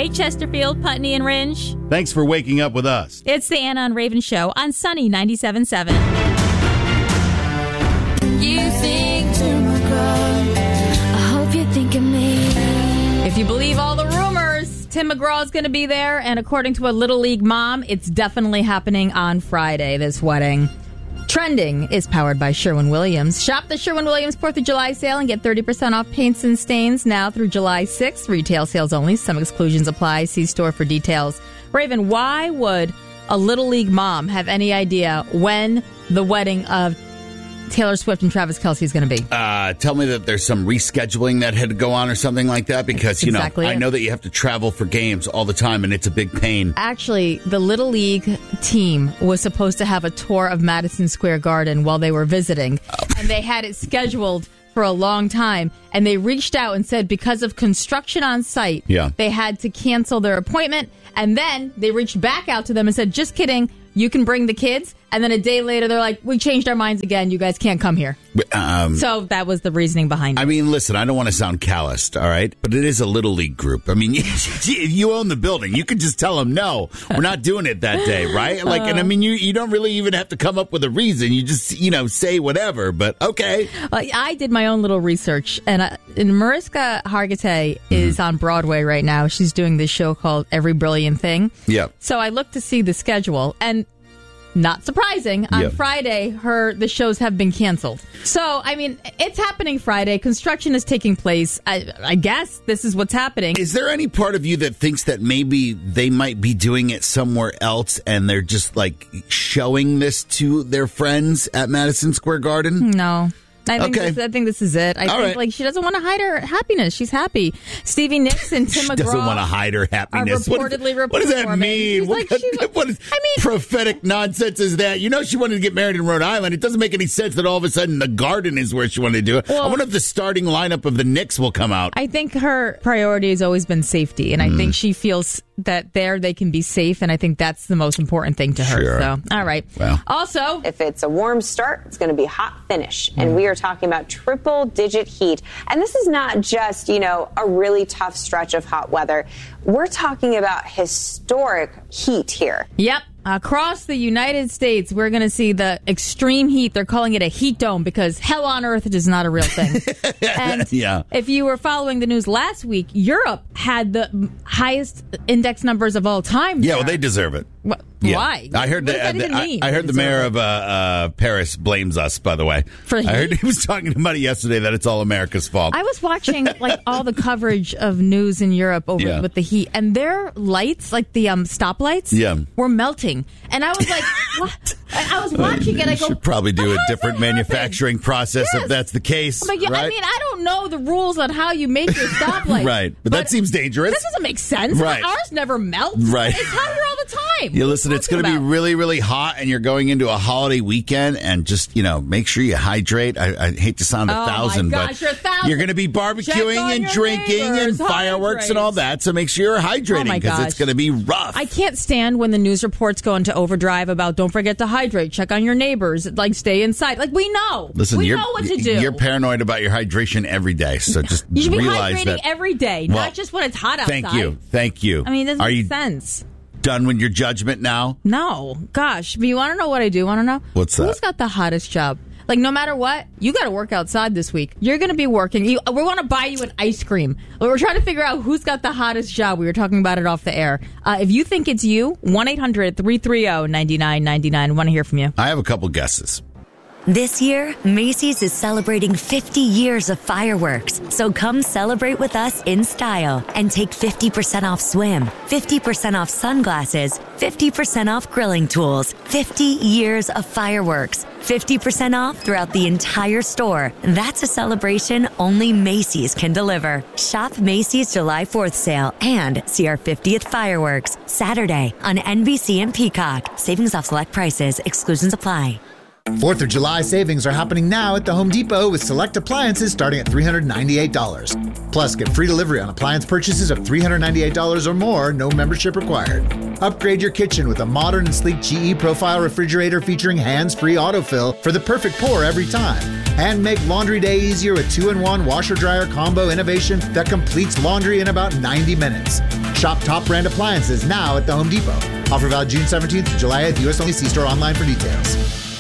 Hey, Chesterfield, Putney, and Ringe. Thanks for waking up with us. It's the Anna and Raven Show on Sunny 97.7. You think to McGraw, I hope you think of me. If you believe all the rumors, Tim McGraw is going to be there, and according to a Little League mom, it's definitely happening on Friday, this wedding. Trending is powered by Sherwin-Williams. Shop the Sherwin-Williams 4th of July sale and get 30% off paints and stains now through July 6th. Retail sales only. Some exclusions apply. See store for details. Raven, why would a Little League mom have any idea when the wedding of Taylor Swift and Travis Kelce is going to be? Tell me that there's some rescheduling that had to go on or something like that, because, I know that you have to travel for games all the time, and it's a big pain. Actually, the Little League team was supposed to have a tour of Madison Square Garden while they were visiting, and they had it scheduled for a long time, and they reached out and said because of construction on site, they had to cancel their appointment, and then they reached back out to them and said, just kidding, you can bring the kids. And then a day later, they're like, we changed our minds again. You guys can't come here. So that was the reasoning behind it. I mean, listen, I don't want to sound calloused, all right? But it is a Little League group. I mean, you own the building. You could just tell them, no, we're not doing it that day, right? Like, and I mean, you don't really even have to come up with a reason. You just, say whatever, but okay. I did my own little research, and Mariska Hargitay is on Broadway right now. She's doing this show called Every Brilliant Thing. Yeah. So I looked to see the schedule, and not surprising, on Friday, the shows have been canceled. So, I mean, it's happening Friday. Construction is taking place. I guess this is what's happening. Is there any part of you that thinks that maybe they might be doing it somewhere else and they're just, like, showing this to their friends at Madison Square Garden? No. I think this is it. I think she doesn't want to hide her happiness. She's happy. Stevie Nicks and Tim McGraw doesn't want to hide her happiness. What does that mean? What prophetic nonsense is that? She wanted to get married in Rhode Island. It doesn't make any sense that all of a sudden the Garden is where she wanted to do it. Well, I wonder if the starting lineup of the Knicks will come out. I think her priority has always been safety, and I think she feels that there they can be safe, and I think that's the most important thing to her. Sure. So, all right. Well. Also, if it's a warm start, it's going to be hot finish, and we are talking about triple-digit heat. And this is not just, a really tough stretch of hot weather. We're talking about historic heat here. Yep. Across the United States, we're going to see the extreme heat. They're calling it a heat dome because hell on earth is not a real thing. And if you were following the news last week, Europe had the highest index numbers of all time. Yeah, well, they deserve it. Why? I heard I heard the mayor of Paris blames us, by the way. For heat? I heard he was talking about it yesterday that it's all America's fault. I was watching all the coverage of news in Europe with the heat, and their lights, like the stoplights, were melting. And I was like, what? I was watching it. I go, should probably do a different manufacturing process if that's the case. Right? I mean, I don't know the rules on how you make your stoplights. Right. But that seems dangerous. This doesn't make sense. Right. Ours never melts. Right. It's hot here all the time. Yeah, listen, it's going to be really, really hot, and you're going into a holiday weekend, and just, make sure you hydrate. I hate to sound 1,000, but you're going to be barbecuing and drinking and fireworks and all that, so make sure you're hydrating because it's going to be rough. I can't stand when the news reports go into overdrive about don't forget to hydrate, check on your neighbors, stay inside. We know. Listen, we know what to do. You're paranoid about your hydration every day, so just you should realize be hydrating every day, not just when it's hot outside. Thank you. I mean, it doesn't make sense. Done with your judgment now? No. Gosh, but you want to know what I do want to know? What's that? Who's got the hottest job? No matter what, you got to work outside this week. You're going to be working. We want to buy you an ice cream. We're trying to figure out who's got the hottest job. We were talking about it off the air. If you think it's you, 1-800-330-9999. I want to hear from you. I have a couple guesses. This year, Macy's is celebrating 50 years of fireworks. So come celebrate with us in style and take 50% off swim, 50% off sunglasses, 50% off grilling tools, 50 years of fireworks, 50% off throughout the entire store. That's a celebration only Macy's can deliver. Shop Macy's July 4th sale and see our 50th fireworks Saturday on NBC and Peacock. Savings off select prices. Exclusions apply. 4th of July savings are happening now at the Home Depot with select appliances starting at $398. Plus, get free delivery on appliance purchases of $398 or more, no membership required. Upgrade your kitchen with a modern and sleek GE Profile refrigerator featuring hands-free autofill for the perfect pour every time. And make laundry day easier with 2-in-1 washer-dryer combo innovation that completes laundry in about 90 minutes. Shop top brand appliances now at the Home Depot. Offer valid June 17th to July 8th. U.S. only. See store online for details.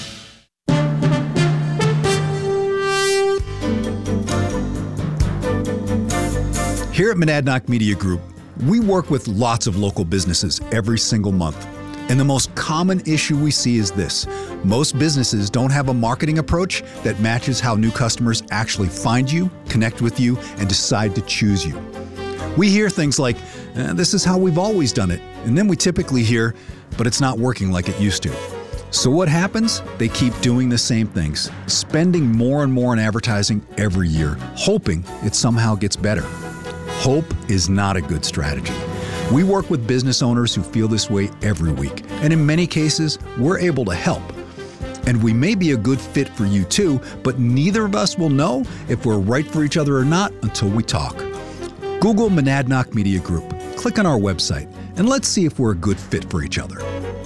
Here at Monadnock Media Group, we work with lots of local businesses every single month. And the most common issue we see is this. Most businesses don't have a marketing approach that matches how new customers actually find you, connect with you, and decide to choose you. We hear things like, this is how we've always done it. And then we typically hear, but it's not working like it used to. So what happens? They keep doing the same things, spending more and more on advertising every year, hoping it somehow gets better. Hope is not a good strategy. We work with business owners who feel this way every week, and in many cases, we're able to help. And we may be a good fit for you too, but neither of us will know if we're right for each other or not until we talk. Google Monadnock Media Group, click on our website, and let's see if we're a good fit for each other.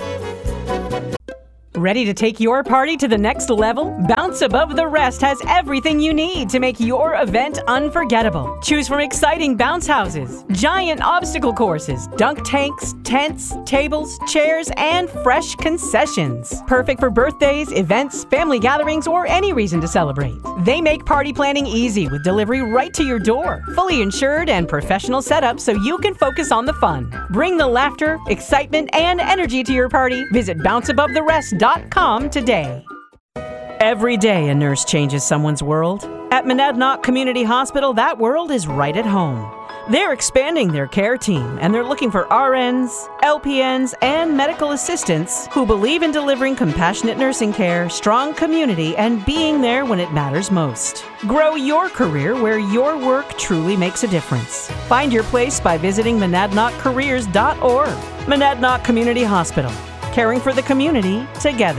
Ready to take your party to the next level? Bounce Above the Rest has everything you need to make your event unforgettable. Choose from exciting bounce houses, giant obstacle courses, dunk tanks, tents, tables, chairs, and fresh concessions. Perfect for birthdays, events, family gatherings, or any reason to celebrate. They make party planning easy with delivery right to your door. Fully insured and professional setup so you can focus on the fun. Bring the laughter, excitement, and energy to your party. Visit bounceabovetherest.com today. Every day a nurse changes someone's world. At Monadnock Community Hospital, that world is right at home. They're expanding their care team, and they're looking for RNs, LPNs, and medical assistants who believe in delivering compassionate nursing care, strong community, and being there when it matters most. Grow your career where your work truly makes a difference. Find your place by visiting monadnockcareers.org. Monadnock Community Hospital. Caring for the community together.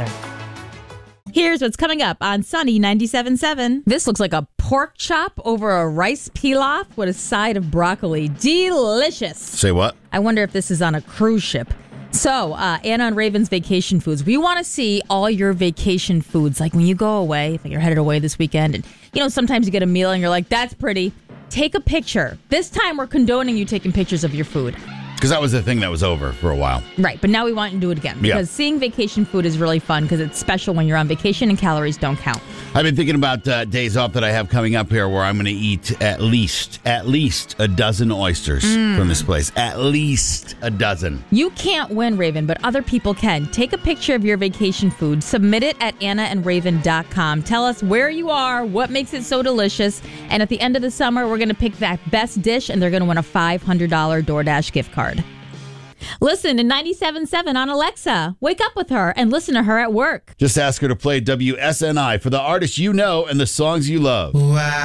Here's what's coming up on Sunny 97.7. This looks like a pork chop over a rice pilaf with a side of broccoli. Delicious. Say what? I wonder if this is on a cruise ship. So, Anna and Raven's Vacation Foods. We want to see all your vacation foods. Like when you go away, if you're headed away this weekend, and sometimes you get a meal and you're like, that's pretty. Take a picture. This time we're condoning you taking pictures of your food. Because that was the thing that was over for a while. Right, but now we want you to do it again. Because seeing vacation food is really fun because it's special when you're on vacation and calories don't count. I've been thinking about days off that I have coming up here where I'm going to eat at least a dozen oysters from this place. At least a dozen. You can't win, Raven, but other people can. Take a picture of your vacation food. Submit it at AnnaandRaven.com. Tell us where you are, what makes it so delicious. And at the end of the summer, we're going to pick that best dish, and they're going to win a $500 DoorDash gift card. Listen to 97.7 on Alexa. Wake up with her and listen to her at work. Just ask her to play WSNI for the artists you know and the songs you love. Wow.